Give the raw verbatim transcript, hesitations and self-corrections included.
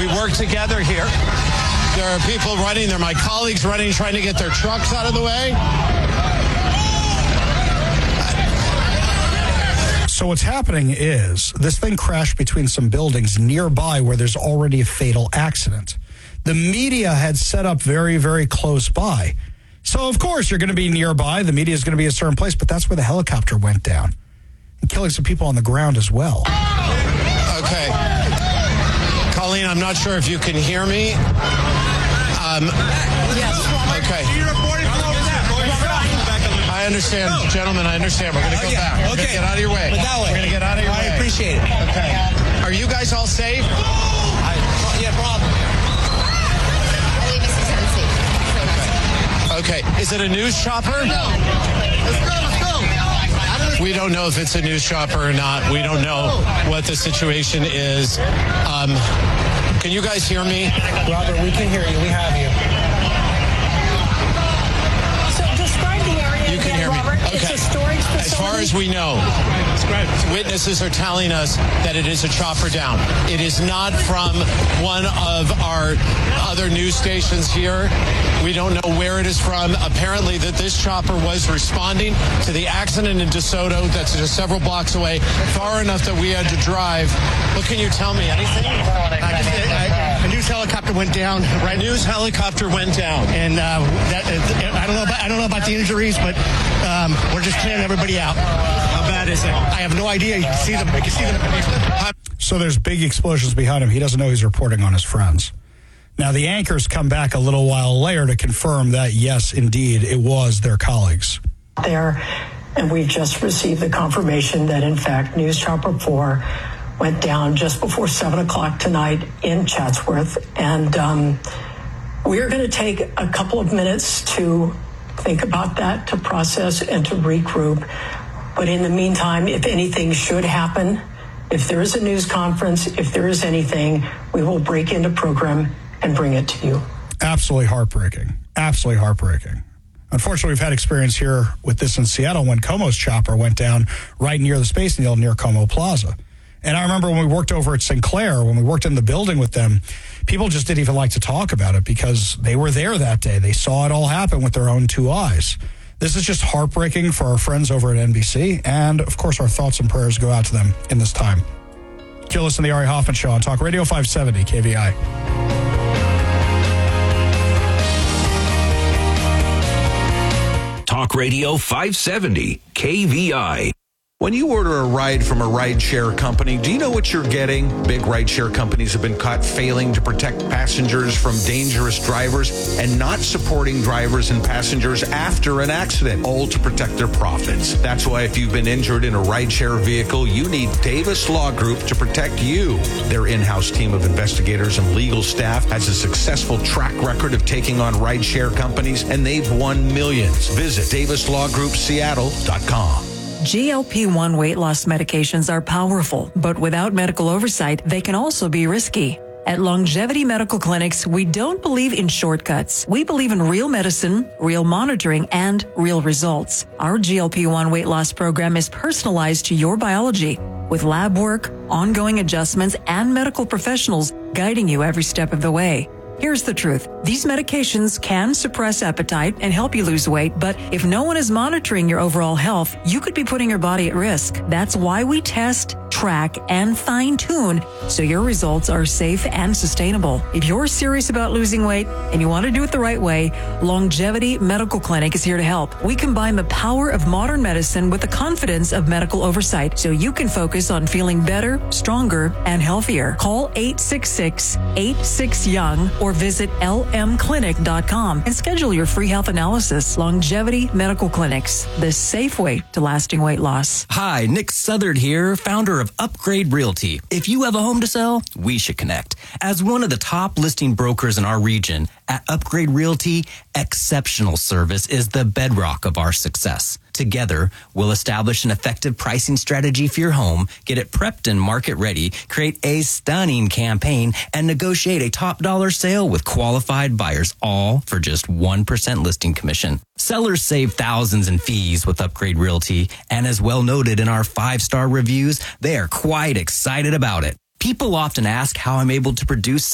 We work together here. There are people running. There are my colleagues running, trying to get their trucks out of the way. So what's happening is this thing crashed between some buildings nearby where there's already a fatal accident. The media had set up very, very close by. So, of course, you're going to be nearby. The media is going to be a certain place, but that's where the helicopter went down and killing some people on the ground as well. Okay. Colleen, I'm not sure if you can hear me. Um, yes. Okay. I understand, gentlemen, I understand. We're going to go oh, yeah. back. We're okay. going to get out of your way. But that way. We're going to get out of your I way. I appreciate it. Okay. Are you guys all safe? I, yeah, problem. Okay. Is it a news chopper? Let's go, let's go. We don't know if it's a news chopper or not. We don't know what the situation is. Um, can you guys hear me? Robert, we can hear you. We have you. So describe the area You can again, hear me. Robert. Okay. It's a storage facility. As far as we know, witnesses are telling us that it is a chopper down. It is not from one of our other news stations here. We don't know where it is from. Apparently that this chopper was responding to the accident in DeSoto that's just several blocks away, far enough that we had to drive. What can you tell me? Anything? I just, I, a news helicopter went down. Right, News helicopter went down. and uh, that, uh, I don't know about I don't know about the injuries, but um, we're just clearing everybody out. How bad is it? I have no idea. You can see them. You can see them. So there's big explosions behind him. He doesn't know he's reporting on his friends. Now, the anchors come back a little while later to confirm that, yes, indeed, it was their colleagues. There, and we've just received the confirmation that, in fact, News Chopper four went down just before seven o'clock tonight in Chatsworth. And um, we're going to take a couple of minutes to think about that, to process and to regroup. But in the meantime, if anything should happen, if there is a news conference, if there is anything, we will break into program and bring it to you. Absolutely heartbreaking. Absolutely heartbreaking. Unfortunately, we've had experience here with this in Seattle when Como's chopper went down right near the Space Needle near Como Plaza. And I remember when we worked over at Sinclair, when we worked in the building with them, people just didn't even like to talk about it because they were there that day. They saw it all happen with their own two eyes. This is just heartbreaking for our friends over at N B C. And, of course, our thoughts and prayers go out to them in this time. You're listening to the Ari Hoffman Show on Talk Radio five seventy K V I. Talk Radio five seventy K V I. When you order a ride from a rideshare company, do you know what you're getting? Big rideshare companies have been caught failing to protect passengers from dangerous drivers and not supporting drivers and passengers after an accident, all to protect their profits. That's why if you've been injured in a rideshare vehicle, you need Davis Law Group to protect you. Their in-house team of investigators and legal staff has a successful track record of taking on rideshare companies, and they've won millions. Visit Davis Law Group Seattle dot com. G L P one weight loss medications are powerful, but without medical oversight, they can also be risky. At Longevity Medical Clinics, we don't believe in shortcuts. We believe in real medicine, real monitoring, and real results. Our G L P one weight loss program is personalized to your biology, with lab work, ongoing adjustments, and medical professionals guiding you every step of the way. Here's the truth. These medications can suppress appetite and help you lose weight, but if no one is monitoring your overall health, you could be putting your body at risk. That's why we test, track, and fine-tune so your results are safe and sustainable. If you're serious about losing weight and you want to do it the right way, Longevity Medical Clinic is here to help. We combine the power of modern medicine with the confidence of medical oversight so you can focus on feeling better, stronger, and healthier. Call eight six six, eight six, young or visit L M clinic dot com and schedule your free health analysis. Longevity Medical Clinics, the safe way to lasting weight loss. Hi, Nick Southard here, founder of Upgrade Realty. If you have a home to sell, we should connect. As one of the top listing brokers in our region, at Upgrade Realty, exceptional service is the bedrock of our success. Together, we'll establish an effective pricing strategy for your home, get it prepped and market ready, create a stunning campaign, and negotiate a top dollar sale with qualified buyers, all for just one percent listing commission. Sellers save thousands in fees with Upgrade Realty, and as well noted in our five-star reviews, they are quite excited about it. People often ask how I'm able to produce